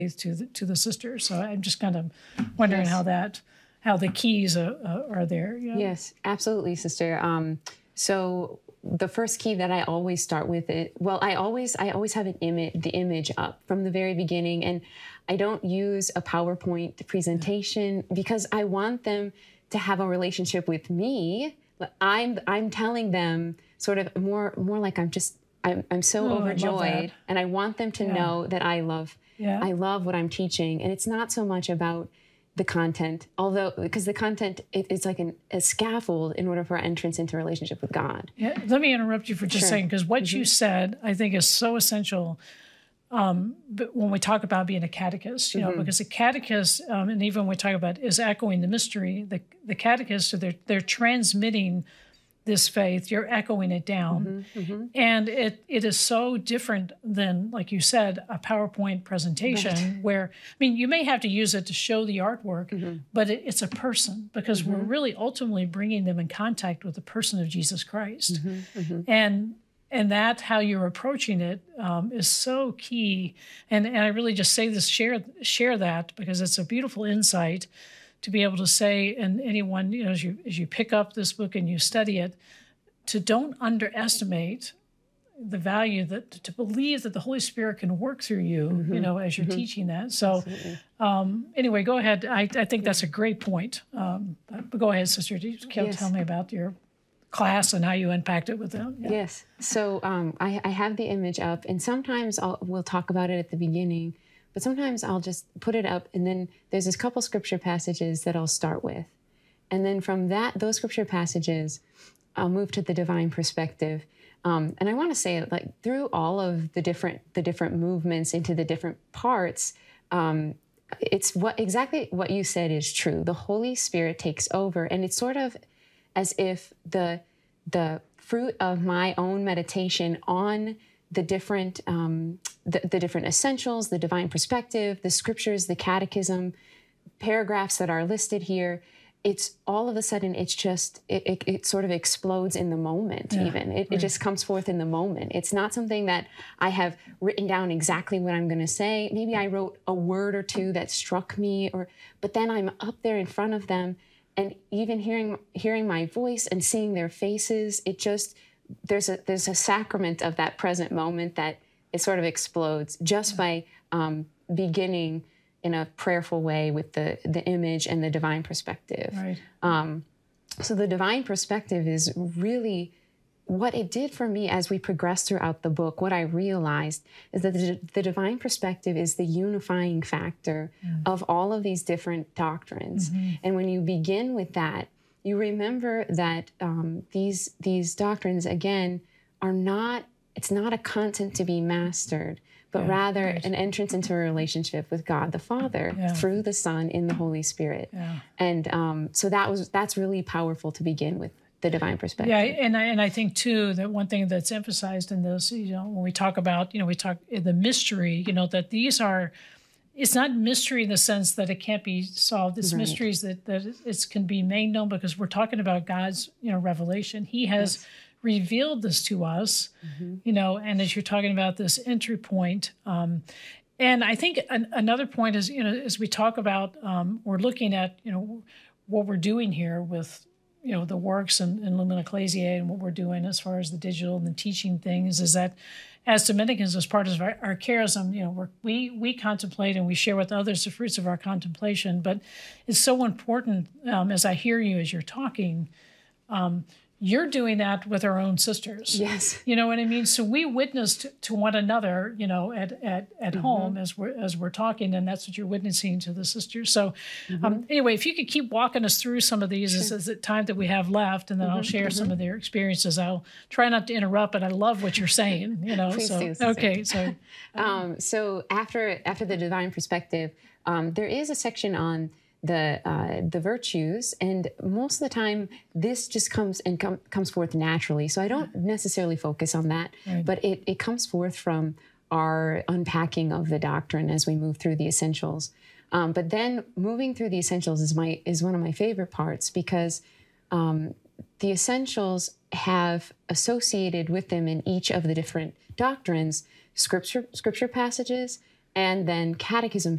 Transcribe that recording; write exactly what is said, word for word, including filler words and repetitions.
to the, to the sisters. So I'm just kind of wondering yes. how that, how the keys uh, uh, are there. You know? Yes, absolutely, sister. Um, so the first key that I always start with it, well, I always, I always have an image, the image up from the very beginning. And I don't use a PowerPoint presentation yeah. because I want them to have a relationship with me. I'm, I'm telling them sort of more, more like I'm just, I'm, I'm so oh, overjoyed, I and I want them to yeah. know that I love, yeah. I love what I'm teaching. And it's not so much about the content, although, because the content, it, it's like an, a scaffold in order for our entrance into a relationship with God. Yeah, let me interrupt you for just sure. a second, because what mm-hmm. you said, I think, is so essential um, but when we talk about being a catechist, you know, mm-hmm. because a catechist, um, and even when we talk about is echoing the mystery, the, the catechist, they're, they're transmitting this faith, you're echoing it down. Mm-hmm, mm-hmm. And it it is so different than, like you said, a PowerPoint presentation right. where, I mean, you may have to use it to show the artwork, mm-hmm. but it, it's a person, because mm-hmm. we're really ultimately bringing them in contact with the person of Jesus Christ. Mm-hmm, mm-hmm. And and that, how you're approaching it, um, is so key. And, and I really just say this, share share that, because it's a beautiful insight to be able to say, and anyone, you know, as you as you pick up this book and you study it, to don't underestimate the value that, to believe that the Holy Spirit can work through you, mm-hmm. you know, as you're mm-hmm. teaching that. So um, anyway, go ahead. I, I think that's a great point. Um, but go ahead, Sister. Yes. Tell me about your class and how you unpacked it with them. Yeah. Yes. So um, I, I have the image up, and sometimes I'll, we'll talk about it at the beginning, but sometimes I'll just put it up, and then there's this couple scripture passages that I'll start with. And then from that, those scripture passages, I'll move to the divine perspective. Um, and I want to say, like, through all of the different the different movements into the different parts, um, it's what exactly what you said is true. The Holy Spirit takes over, and it's sort of as if the the fruit of my own meditation on the different um, the, the different essentials, the divine perspective, the scriptures, the catechism, paragraphs that are listed here, it's all of a sudden, it's just, it, it, it sort of explodes in the moment yeah, even. It, right. it just comes forth in the moment. It's not something that I have written down exactly what I'm going to say. Maybe I wrote a word or two that struck me, or but then I'm up there in front of them, and even hearing hearing my voice and seeing their faces, it just, there's a there's a sacrament of that present moment that it sort of explodes just by um, beginning in a prayerful way with the the image and the divine perspective. Right. Um, so the divine perspective is really what it did for me as we progressed throughout the book. What I realized is that the, the divine perspective is the unifying factor mm. of all of these different doctrines. Mm-hmm. And when you begin with that, you remember that um, these these doctrines, again, are not, it's not a content to be mastered, but yeah, rather right. an entrance into a relationship with God the Father yeah. through the Son in the Holy Spirit. Yeah. And um, so that was that's really powerful to begin with, the divine perspective. Yeah, and I, and I think, too, that one thing that's emphasized in this, you know, when we talk about, you know, we talk the mystery, you know, that these are, it's not mystery in the sense that it can't be solved. It's right. mysteries that, that it can be made known, because we're talking about God's, you know, revelation. He has yes. revealed this to us, mm-hmm. you know, and as you're talking about this entry point, um, and I think an, another point is, you know, as we talk about, um, we're looking at, you know, what we're doing here with, you know, the works in, in Lumen Ecclesiae, and what we're doing as far as the digital and the teaching things, is that as Dominicans, as part of our, our charism, you know, we're, we we contemplate and we share with others the fruits of our contemplation. But it's so important, um, as I hear you as you're talking, um, you're doing that with our own sisters. Yes. You know what I mean? So we witnessed to one another, you know, at at, at mm-hmm. home as we're as we're talking, and that's what you're witnessing to the sisters. So mm-hmm. um, anyway, if you could keep walking us through some of these sure. as, as the time that we have left, and then mm-hmm. I'll share mm-hmm. some of their experiences. I'll try not to interrupt, but I love what you're saying, you know. Please so do, okay, so um, um, so after after the divine perspective, um, there is a section on the uh, the virtues, and most of the time this just comes and com- comes forth naturally. So I don't necessarily focus on that, right. but it, it comes forth from our unpacking of the doctrine as we move through the essentials. Um, but then moving through the essentials is my is one of my favorite parts, because um, the essentials have associated with them in each of the different doctrines scripture scripture passages, and then catechism